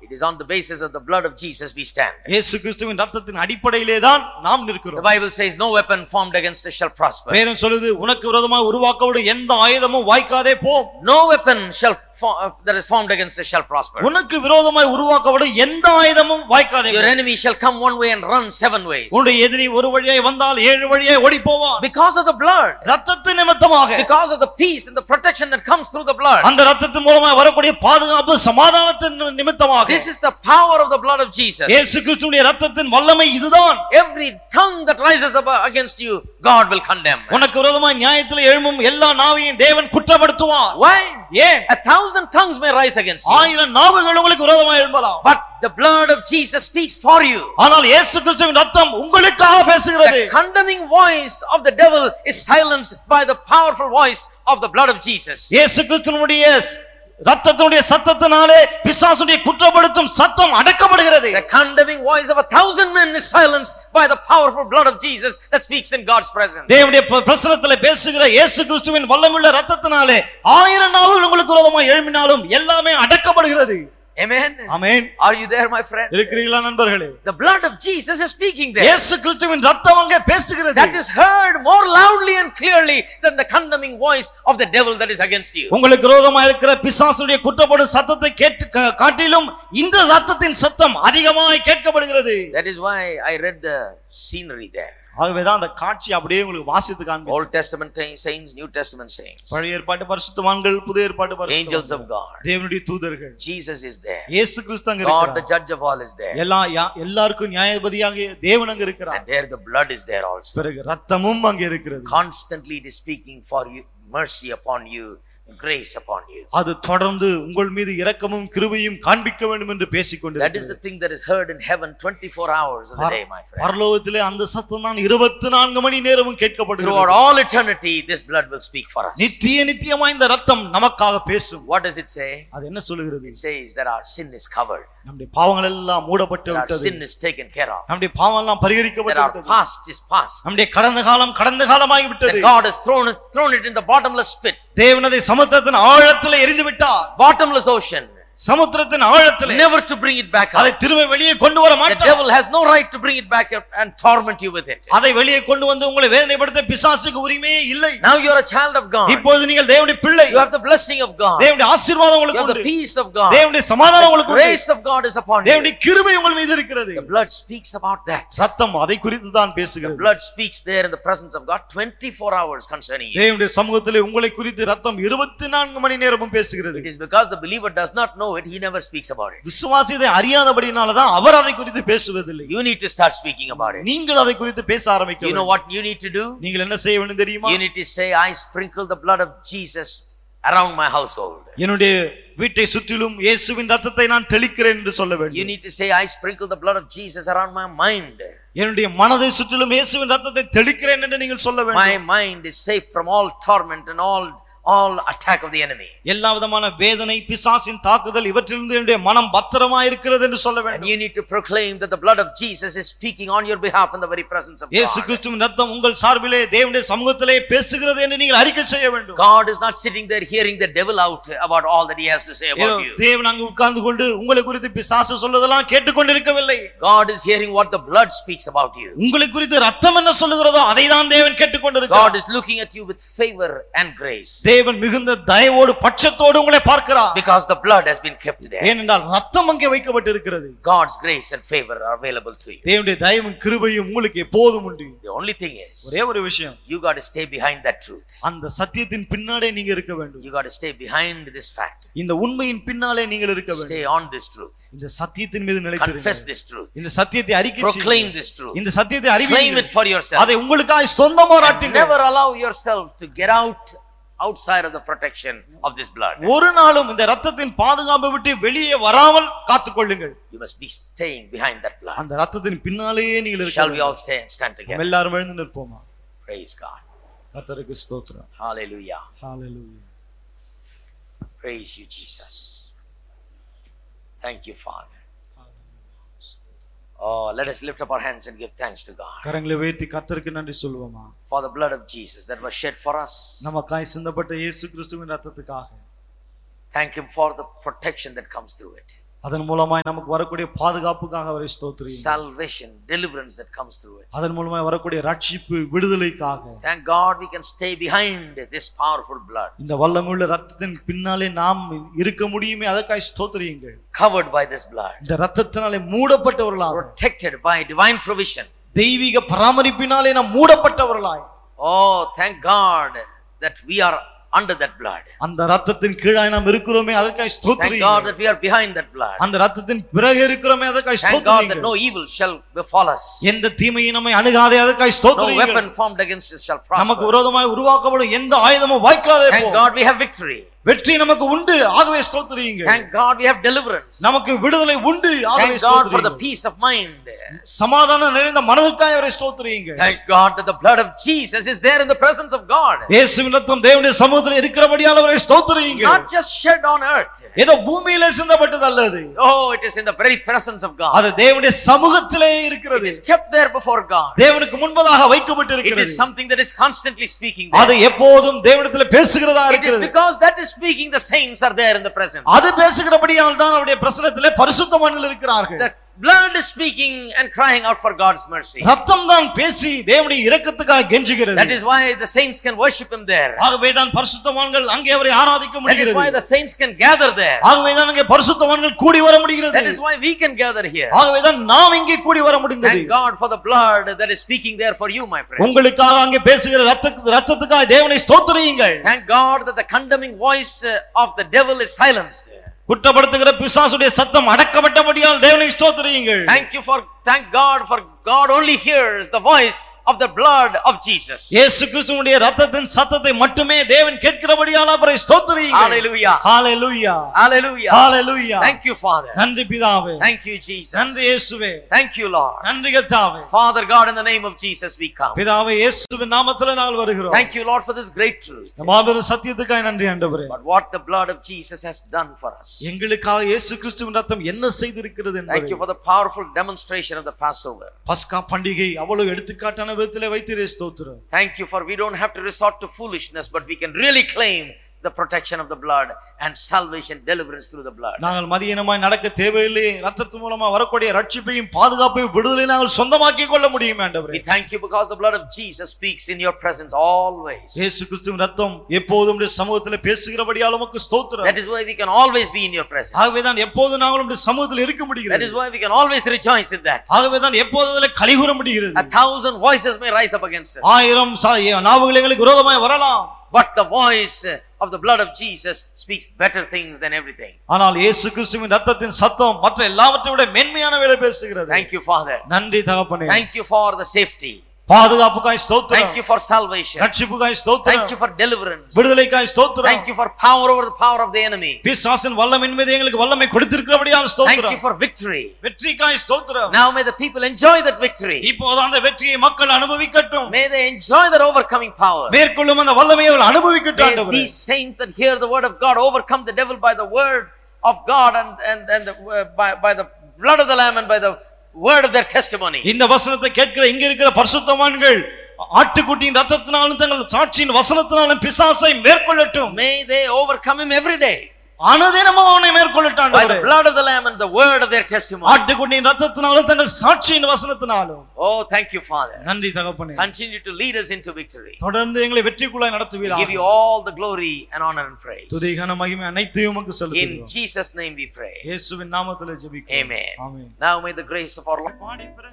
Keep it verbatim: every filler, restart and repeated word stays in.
It is on the basis of the blood of Jesus we stand. இயேசு கிறிஸ்துவின் இரத்தத்தின் அடிப்படையிலே தான் நாம் நிற்கிறோம். The Bible says no weapon formed against us shall prosper. வேதம் சொல்லுது உனக்கு விரோதமாக உருவாக்கப்படும் எந்த ஆயுதமும் வாய்க்காதே போம். No weapon shall that is formed against us shall prosper. உனக்கு விரோதமாக உருவாக்கப்படும் எந்த ஆயுதமும் வாய்க்காதே போம். Your enemy shall come one way and run seven ways. உன்னுடைய எதிரி ஒரு வழியாய் வந்தால் ஏழு வழியாய் ஓடி போவான். Because of the blood. இரத்தத்தின் நிமித்தமாக. Because of the peace and the protection that comes through the blood. அந்த இரத்தத்தின் மூலமாக வரக்கூடிய பாதுகாப்பு சமாதானத்தின் நிமித்தமாக. This is the power of the blood of Jesus. இயேசு கிறிஸ்துவின் இரத்தத்தின் வல்லமை இதுதான். Every tongue that rises up against you, God will condemn. உனக்கு விரோதமாக நியாயத்தில் எழும்பும் எல்லா நாவையும் தேவன் குற்றப்படுத்துவார். Why? ஏன்? A thousand tongues may rise against you. ஆயிரம் நாவுகள் உங்களுக்கு விரோதமாக எழும்பலாம். But the blood of Jesus speaks for you. ஆனால் இயேசு கிறிஸ்துவின் இரத்தம் உங்களுக்காக பேசுகிறது. The condemning voice of the devil is silenced by the powerful voice of the blood of Jesus. இயேசு கிறிஸ்துவினுடைய இரத்தத்தினுடைய சத்தத்தினாலே பிசாசுடைய குற்றப்படுத்தும் சத்தம் அடக்கப்படுகிறது. The condemning voice of a thousand men is silenced by the powerful blood of Jesus that speaks in God's presence. தேவனுடைய பிரசன்னத்திலே பேசுகிற இயேசு கிறிஸ்துவின் வல்லமையுள்ள இரத்தத்தினாலே ஆயிரம் நாவுகள் உங்களுக்கு விரோதமாக எழும்பினாலும் எல்லாமே அடக்கப்படுகிறது. Amen. Amen. Are you there, my friend? இருக்கிறீர்களா நண்பர்களே? The blood of Jesus is speaking there. இயேசு கிறிஸ்துவின் இரத்தம் அங்கே பேசுகிறது. That is heard more loudly and clearly than the condemning voice of the devil that is against you. உங்களுக்கு விரோதமாக இருக்கிற பிசாசுடைய குற்றப்படும் சத்தத்தை கேட்டு காட்டிலும் இந்த இரத்தத்தின் சத்தம் அதிகமாய் கேட்கப்படுகிறது. That is why I read the scenery there. ஆகவேதான் அந்த காட்சி அப்படியே உங்களுக்கு வாசித்து காண்பிக்கிறேன். Old Testament saints, New Testament saints. பழைய ஏற்பாட்டு பரிசுத்தவான்கள், புதிய ஏற்பாட்டு பரிசுத்தவான்கள். Angels of God. தேவனுடைய தூதர்கள். Jesus is there. இயேசு கிறிஸ்து அங்க இருக்கிறார். God the judge of all is there. எல்லா எல்லாருக்கும் நியாயாதிபதியாக தேவன் அங்க இருக்கிறார். And there the blood is there also. பிறகு இரத்தமும் அங்க இருக்கிறது. Constantly it is speaking for you, mercy upon you, grace upon you. அது தொடர்ந்து உங்கள் மீது இரக்கமும் கிருபையும் காண்பிக்க வேண்டும் என்று பேசிக்கொண்டிருக்கிறது. That is the thing that is heard in heaven twenty-four hours of the day, my friend. பரலோகத்திலே அந்த சத்தம் தான் இருபத்தி நான்கு மணி நேரமும் கேட்கப்படுகிறது. Throughout all eternity this blood will speak for us. நித்திய நித்தியமாய் இந்த இரத்தம் நமக்காக பேசும். What does it say? அது என்ன சொல்கிறது? It says that our sin is covered. நம்முடைய பாவங்கள் எல்லாம் மூடப்பட்டு விட்டது. Our sin is taken care of. நம்முடைய பாவம் எல்லாம் பரிகரிக்கப்பட்டு விட்டது. Our past is past. நம்முடைய கடந்த காலம் கடந்த காலமாகி விட்டது. That God has thrown it, thrown it in the bottomless pit. தேவன் அதை சமுத்திரத்தின் ஆழத்திலே எறிந்து விட்டார். Bottomless ocean. சமுத்திரத்தின் ஆழத்திலே. Never to bring it back up. அதை திரும்ப வெளியே கொண்டு வர மாட்டார். The devil has no right to bring it back up and torment you with it. அதை வெளியே கொண்டு வந்து உங்களை வேதனைப்படுத்த பிசாசுக்கு உரிமையே இல்லை. Now you are a child of God. இப்பொழுது நீங்கள் தேவனுடைய பிள்ளை. You have the blessing of God. தேவனுடைய ஆசீர்வாதம் உங்களுக்கு உண்டு. You have the peace of God. தேவனுடைய சமாதானம் உங்களுக்கு உண்டு. The grace of God is upon you. தேவனுடைய கிருபை உங்கள் மீது இருக்கிறது. The blood speaks about that. இரத்தம் அதை குறித்து தான் பேசுகிறது. The blood speaks there in the presence of God twenty-four hours concerning you. தேவனுடைய சமூகத்திலே உங்களை குறித்து இரத்தம் இருபத்தி நான்கு மணி நேரமும் பேசுகிறது. It is because the believer does not know it, he never speaks about it. விசுவாசி இதை அறியாதபடினால தான் அவர் அதை குறித்து பேசுவதில்லை. You need to start speaking about it. நீங்கள் அதை குறித்து பேச ஆரம்பிக்க வேண்டும். You know what you need to do? நீங்கள் என்ன செய்ய வேண்டும் தெரியுமா? You need to say, I sprinkle the blood of Jesus around my household. என்னுடைய வீட்டை சுற்றிலும் இயேசுவின் இரத்தத்தை நான் தெளிக்கிறேன் என்று சொல்ல வேண்டும். You need to say, I sprinkle the blood of Jesus around my mind. என்னுடைய மனதை சுற்றிலும் இயேசுவின் இரத்தத்தை தெளிக்கிறேன் என்று நீங்கள் சொல்ல வேண்டும். My mind is safe from all torment and all all attack of the enemy. எல்லா விதமான வேதனை பிசாசின் தாக்குதல் இவற்றிலிருந்து என்னுடைய மனம் பத்திரமாய் இருக்கிறது என்று சொல்ல வேண்டும். And you need to proclaim that the blood of Jesus is speaking on your behalf in the very presence of God. இயேசு கிறிஸ்துவின் இரத்தம் உங்கள் சார்பிலே தேவனுடைய சமூகத்திலே பேசுகிறது என்று நீங்கள் அறிக்கை செய்ய வேண்டும். God is not sitting there hearing the devil out about all that he has to say about you. தேவன் அங்கு உட்கார்ந்து கொண்டு உங்களை குறித்து பிசாசு சொல்வதெல்லாம் கேட்டுக்கொண்டிருக்கவில்லை. God is hearing what the blood speaks about you. உங்களை குறித்து இரத்தம் என்ன சொல்லுகிறதோ அதை தான் தேவன் கேட்டுக்கொண்டிருக்கிறார். God is looking at you with favor and grace. தேவன் மிகுந்த தயவோடு பட்சத்தோடு உங்களை பார்க்கிறார். Because the blood has been kept there. ஏனென்றால் இரத்தம் அங்கே வைக்கப்பட்டிருக்கிறது. God's grace and favor are available to you. தேவனுடைய தயவும் கிருபையும் உங்களுக்கு எப்போதும் உண்டு. The only thing is, ஒரே ஒரு விஷயம், you got to stay behind that truth. அந்த சத்தியத்தின் பின்னாலே நீங்க இருக்க வேண்டும். You got to stay behind this fact. இந்த உண்மையின் பின்னாலே நீங்கள் இருக்க வேண்டும். Stay on this truth. இந்த சத்தியத்தின் மீது நிலைத்திருங்கள். Confess this truth. இந்த சத்தியத்தை அறிக்கை செய்யுங்கள். Proclaim this truth. இந்த சத்தியத்தை அறிவியுங்கள். Claim it for yourself. அதை உங்களுக்காக சொந்தமா ராட்டுங்கள். Never allow yourself to get out outside of the protection of this blood. ஒரு நாளும் இந்த இரத்தத்தின் பாதுகாப்பை விட்டு வெளியே வராமல் காத்துக்கொள்ளுங்கள். You must be staying behind that blood. அந்த இரத்தத்தின் பின்னாலேயே நீங்கள் இருக்க Shall we வேண்டும். all stay and stand together? எல்லாரும் எழுந்து நிற்போமா? Praise God. கர்த்தருக்கு ஸ்தோத்திரம். Hallelujah. Hallelujah. Praise you, Jesus. Thank you, Father. Oh, let us lift up our hands and give thanks to God. கரங்களை உயர்த்தி கர்த்தருக்கு நன்றி சொல்வோமா? For the blood of Jesus that was shed for us. நமக்காய் சிந்தப்பட்ட இயேசு கிறிஸ்துவின் இரத்தத்துக்காக. Thank him for the protection that comes through it. அதன் மூலமாய் நமக்கு வரக்கூடிய பாதுகாப்புக்காக அவரை ஸ்தோத்திரிக்கிறோம். Salvation, deliverance that comes through it. அதன் மூலமாய் வரக்கூடிய ரட்சிப்பு விடுதலைக்காக. Thank God we can stay behind this powerful blood. இந்த வல்லமையுள்ள இரத்தத்தின் பின்னாலே நாம் இருக்க முடியுமே, அதற்காக ஸ்தோத்திரியுங்கள். Covered by this blood. இந்த இரத்தத்தினாலே மூடப்பட்டவர்களாக. Protected by divine provision. தெய்வீக பராமரிப்பினாலே நாம் மூடப்பட்டவர்களாய். Oh, thank God that we are under that blood. அந்த இரத்தத்தின் கீழாய் நாம் இருக்கிறோமே, அதற்காக ஸ்தோத்திரியுங்கள். Thank God that we are behind that blood. அந்த இரத்தத்தின் பிறகு இருக்கிறோமே, அதற்காக ஸ்தோத்திரியுங்கள். Thank God that no evil shall befall us. எந்த தீமையும் நம்மை அணுகாதே, அதற்காக ஸ்தோத்திரியுங்கள். No weapon formed against us shall prosper. நமக்கு விரோதமாய் உருவாக்கப்படும் எந்த ஆயுதமும் வாய்க்காதே போ. Thank God we have victory. வெற்றி நமக்கு உண்டு, ஆகவே ஸ்தோத்திரியுங்கள். Thank God we have deliverance. நமக்கு விடுதலை உண்டு, ஆகவே ஸ்தோத்திரியுங்கள். Thank God for the peace of mind. சமாதானம் நிறைந்த மனதுக்காக அவரை ஸ்தோத்திரியுங்கள். Thank God that the blood of Jesus is there in the presence of God. இயேசுவின் இரத்தம் தேவனுடைய சமூகத்தில் இருக்கிறபடியால் அவரை ஸ்தோத்திரியுங்கள். Not just shed on earth. ஏதோ பூமியிலே சிந்தப்பட்டது அல்லது. Oh, it is in the very presence of God. அது தேவனுடைய சமூகத்திலே இருக்கிறது. It is kept there before God. தேவனுக்கு முன்பதாக வைக்கப்பட்டிருக்கிறது. It is something that is constantly speaking there. அது எப்போதும் தேவனிடத்தில் பேசுகிறதா இருக்கிறது. It is because that is speaking, the saints are there in the presence. அது பேசுகிறபடியால் தான் அவருடைய பிரசன்னத்திலே பரிசுத்தவான்கள் இருக்கிறார்கள். The blood is speaking and crying out for God's mercy. இரத்தம் தான் பேசி தேவனுடைய இரக்கத்துக்காக கெஞ்சுகிறது. That is why the saints can worship him there. ஆகவே தான் பரிசுத்தவான்கள் அங்கே அவரை ஆராதிக்க முடிகிறது. That is why the saints can gather there. ஆகவே தான் அங்கே பரிசுத்தவான்கள் கூடி வர முடிகிறது. That is why we can gather here. ஆகவே தான் நாம் இங்கே கூடி வர முடிந்தது. Thank God for the blood that is speaking there for you, my friend. உங்களுக்காக அங்கே பேசுகிற இரத்தத்துக்காக தேவனை ஸ்தோத்திரியுங்கள். Thank God that the condemning voice of the devil is silenced. குற்றப்படுத்துகிற பிசாசுடைய சத்தம் அடக்கப்பட்டபடியால் தேவனை ஸ்தோத்திரியுங்கள். Thank you for thank God for God only hears the voice of the blood of Jesus. இயேசு கிறிஸ்துவினுடைய இரத்தத்தின் சத்தத்தை மட்டுமே தேவன் கேட்கிறபடியால் அவரை ஸ்தோத்திரியுங்கள். Hallelujah. Hallelujah. Hallelujah. Hallelujah. Thank you, Father. நன்றி பிதாவே. Thank you, Jesus. நன்றி இயேசுவே. Thank you, Lord. நன்றி கர்த்தாவே. Father God, in the name of Jesus we come. பிதாவே இயேசுவின் நாமத்திலே நாங்கள் வருகிறோம். Thank you, Lord, for this great truth. மாபெரும் சத்தியத்துக்காக நன்றி ஆண்டவரே. But what the blood of Jesus has done for us. எங்களுக்காக இயேசு கிறிஸ்துவின் இரத்தம் என்ன செய்திருக்கிறது என்பதை. Thank you for the powerful demonstration of the Passover. பஸ்கா பண்டிகை அவ்வளவு எடுத்துக்காட்டான விதத்திலே வைத்தீரே ஸ்தோத்திரம். Thank you for we don't have to resort to foolishness, but we can really claim the protection of the blood and salvation, deliverance through the blood. நாங்கள் மதியனமாய் நடக்க தேவையில்லை. இரத்தத்தின் மூலமா வரக்கூடிய ரட்சிப்பையும் பாதுகாப்பையும் விடுதலையும் நாங்கள் சொந்தமாக்கிக் கொள்ள முடியும் ஆண்டவரே. We thank you because the blood of Jesus speaks in your presence always. இயேசு கிறிஸ்துவின் இரத்தம் எப்போதும் உம்முடைய சமூகத்திலே பேசுகிறபடியால் உமக்கு ஸ்தோத்திரம். That is why we can always be in your presence. ஆகவே தான் எப்போதும் நாங்கள் உம்முடைய சமூகத்தில் இருக்க முடிகிறது. That is why we can always rejoice in that. ஆகவே தான் எப்போதும் அதிலே களிகூர முடிகிறது. A thousand voices may rise up against us. ஆயிரம் நாவுகள் எங்களுக்கு விரோதமாய் வரலாம். But the voice of the blood of Jesus speaks better things than everything. ஆனால் இயேசு கிறிஸ்துவின் இரத்தத்தின் சத்தம் மற்ற எல்லாவற்றை விட மேன்மையானவைகளை பேசுகிறது. Thank you, Father. நன்றி தகப்பனே. Thank you for the safety. பாதுகாப்புக்காய் ஸ்தோத்திரம். Thank you for salvation. ரட்சிப்புக்காய் ஸ்தோத்திரம். Thank you for deliverance. விடுதலைக்காய் ஸ்தோத்திரம். Thank you for power over the power of the enemy. பிசாசின் வல்லமையின் மீது எங்களுக்கு வல்லமை கொடுத்திருக்கிறபடியால் ஸ்தோத்திரம். Thank you for victory. வெற்றிக்காய் ஸ்தோத்திரம். Now may the people enjoy that victory. இப்போது அந்த வெற்றியை மக்கள் அனுபவிக்கட்டும். May they enjoy that overcoming power. மேற்கொள்ளும் அந்த வல்லமையை அவர்கள் அனுபவிக்கட்டும் May ஆண்டவரே. these saints that hear the word of God overcome the devil by the word of God and and and the, uh, by by the blood of the lamb and by the word of their testimony. இந்த வசனத்தை கேட்கிற இங்க இருக்கிற பரிசுத்தவான்கள் ஆட்டுக்குட்டியின் இரத்தத்தினாலும் தங்கள் சாட்சியின் வசனத்தினாலும் பிசாசை மேற்கொள்ளட்டும். May they overcome him every day. அனுதினமும் அவனை மேற்கொள்ளட்டும் by the blood of the lamb and the word of their testimony. ஆட்டுக்குட்டியின் இரத்தத்தினாலும் தங்கள் சாட்சியின் வசனத்தினாலும். Oh, thank you, Father. நன்றி தகப்பனே. Continue to lead us into victory. தொடர்ந்து எங்களை வெற்றிக்குள்ளாய் நடத்துவீராக. We give you all the glory and honor and praise. துதி கன மகிமை அனைத்தையும் உமக்கு செலுத்துகிறோம். In Jesus' name we pray. இயேசுவின் நாமத்திலே ஜெபிக்கிறோம். Amen. Amen. Now may the grace of our Lord